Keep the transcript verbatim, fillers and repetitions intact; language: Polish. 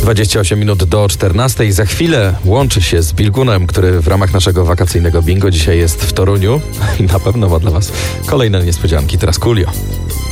dwadzieścia osiem minut do czternastej. Za chwilę łączy się z Bilgunem, który w ramach naszego wakacyjnego bingo dzisiaj jest w Toruniu i na pewno ma dla was kolejne niespodzianki. Teraz Coolio.